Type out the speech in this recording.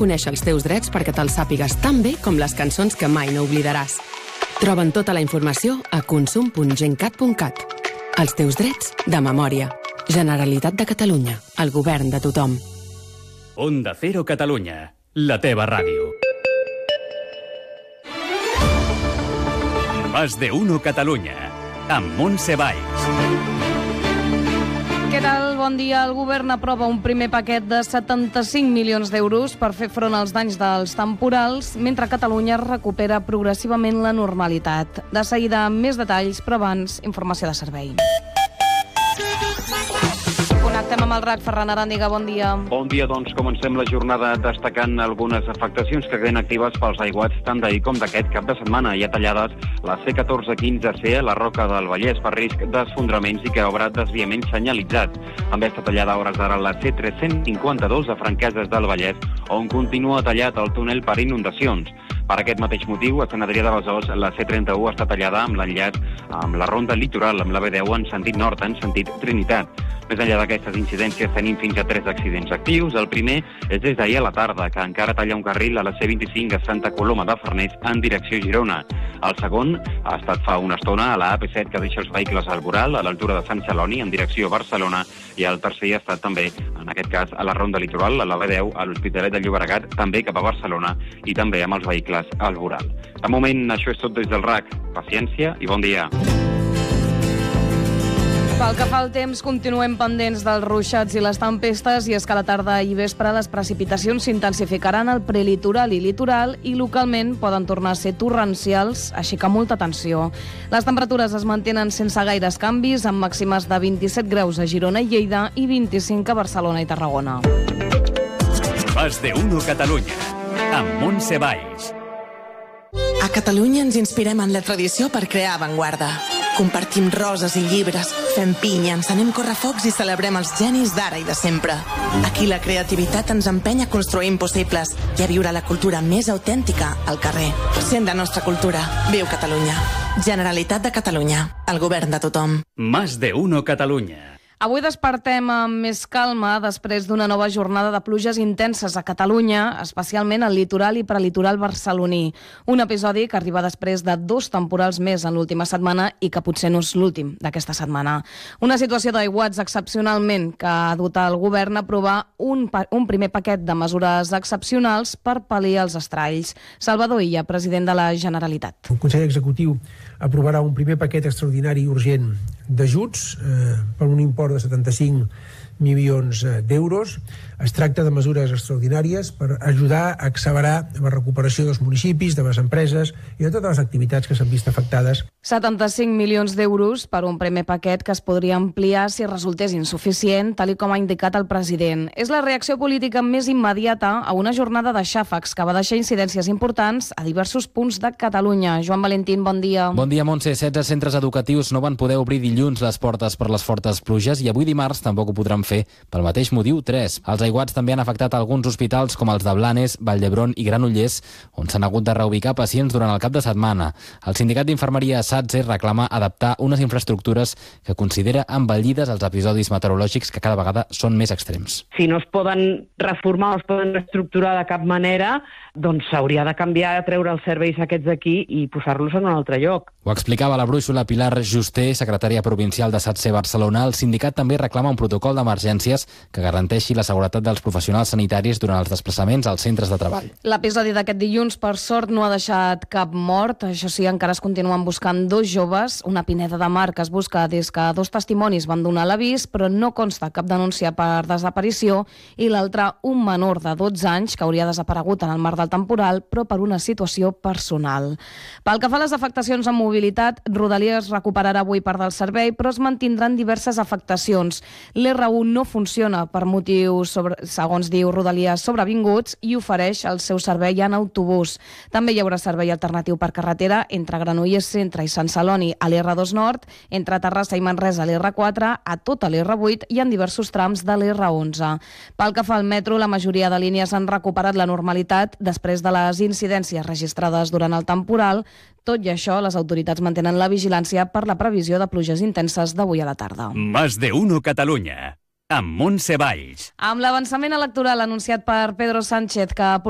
conèixer els teus drets perquè te'ls sàpigues tan bé com les cançons que mai no oblidaràs. Troben tota la informació a consum.gencat.cat. Els teus drets de memòria. Generalitat de Catalunya. El govern de tothom. Onda Cero Catalunya. La teva ràdio. Más de uno Catalunya. Amb Montse Valls. Què tal? Bon dia. El govern aprova un primer paquet de 75 milions d'euros per fer front als danys dels temporals, mentre Catalunya recupera progressivament la normalitat. De seguida, més detalls, però abans, informació de servei. Connectem amb el RAC. Ferran Aràndiga, bon dia. Bon dia, doncs comencem la jornada destacant algunes afectacions que queden actives pels aiguats tant d'ahir com d'aquest cap de setmana. Hi ha tallades la C1415C a la Roca del Vallès per risc d'esfondraments i que obre desviaments senyalitzats. També està tallada a hores d'ara la C352 a Franqueses del Vallès, on continua tallat el túnel per inundacions. Per aquest mateix motiu, a Sant Adrià de Besòs, la C31 està tallada amb l'enllaç amb la ronda litoral, amb la B10 en sentit nord, en sentit Trinitat. Més enllà d'aquestes incidències tenim fins a 3 accidents actius. El primer és des d'ahir a la tarda, que encara talla un carril a la C25 a Santa Coloma de Farners en direcció Girona. El segon ha estat fa una estona a la AP7 que deixa els vehicles al voral a l'altura de Sant Celoni en direcció Barcelona, i el tercer ha estat també, en aquest cas, a la ronda litoral, a la B10, a l'Hospitalet de Llobregat, també cap a Barcelona i també amb els vehicles al voral. De moment, això és tot des del RAC. Paciència i bon dia. Pel que fa al temps, continuem pendents dels ruixats i les tempestes, i és que a la tarda i vespre les precipitacions s'intensificaran al prelitoral i litoral i localment poden tornar a ser torrencials, així que molta atenció. Les temperatures es mantenen sense gaires canvis, amb màximes de 27 graus a Girona i Lleida i 25 a Barcelona i Tarragona. Más de uno Catalunya. Amb Montse Valls. A Catalunya ens inspirem en la tradició per crear avantguarda. Compartim roses i llibres, fem pinya, encenem correfocs i celebrem els genis d'ara i de sempre. Aquí la creativitat ens empeny a construir impossibles i a viure la cultura més autèntica al carrer. Sent la nostra cultura. Viu Catalunya. Generalitat de Catalunya. El govern de tothom. Más de uno Catalunya. Avui despertem amb més calma després d'una nova jornada de pluges intenses a Catalunya, especialment al litoral i prelitoral barceloní. Un episodi que arriba després de 2 temporals més en l'última setmana i que potser no és l'últim d'aquesta setmana. Una situació d'aiguats excepcionalment que ha dut el govern a aprovar un primer paquet de mesures excepcionals per pal·liar els estralls. Salvador Illa, president de la Generalitat. El Consell Executiu aprovarà un primer paquet extraordinari i urgent d'ajuts per un import de 75 milions d'euros. Es tracta de mesures extraordinàries per ajudar a accelerar la recuperació dels municipis, de les empreses i de totes les activitats que s'han vist afectades. 75 milions d'euros per un primer paquet que es podria ampliar si resultés insuficient, tal com ha indicat el president. És la reacció política més immediata a una jornada de xàfecs que va deixar incidències importants a diversos punts de Catalunya. Joan Valentín, bon dia. Bon dia, Montse. 16 centres educatius no van poder obrir dilluns les portes per les fortes pluges i avui dimarts tampoc ho podran fer pel mateix motiu 3. Els aiguats també han afectat alguns hospitals com els de Blanes, Vall d'Hebron i Granollers, on s'han hagut de reubicar pacients durant el cap de setmana. El sindicat d'infermeria SATSE reclama adaptar unes infraestructures que considera envellides als episodis meteorològics que cada vegada són més extrems. Si no es poden reformar o es poden reestructurar de cap manera, doncs s'hauria de canviar, treure els serveis aquests d'aquí i posar-los en un altre lloc. Ho explicava la brúixola Pilar Juster, secretària provincial de SATSE Barcelona. El sindicat també reclama un protocol d'emergències que garanteixi la seguretat dels professionals sanitaris durant els desplaçaments als centres de treball. L'episodi d'aquest dilluns, per sort, no ha deixat cap mort. Això sí, encara es continuen buscant 2 joves. Una Pineda de Mar que es busca des que 2 testimonis van donar l'avís, però no consta cap denúncia per desaparició, i l'altre, un menor de 12 anys que hauria desaparegut en el mar del temporal, però per una situació personal. Pel que fa a les afectacions en mobilitat, Rodalies recuperarà avui part del servei, però es mantindran diverses afectacions. L'R1 no funciona per motius, segons diu Rodalies, sobrevinguts, i ofereix el seu servei en autobús. També hi haurà servei alternatiu per carretera entre Granollers Centre i Sant Celoni a l'R2 Nord, entre Terrassa i Manresa a l'R4, a tota l'R8 i en diversos trams de l'R11. Pel que fa al metro, la majoria de línies han recuperat la normalitat després de les incidències registrades durant el temporal. Tot i això, les autoritats mantenen la vigilància per la previsió de pluges intenses d'avui a la tarda. Más de uno Catalunya. Amb Montse Valls. Amb l'avançament electoral anunciat per Pedro Sánchez, que